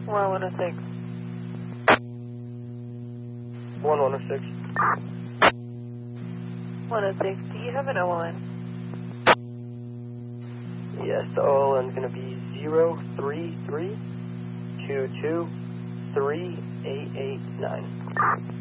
1106. 1106. 106, do you have an OLN? Yes, the OLN is going to be 033223889.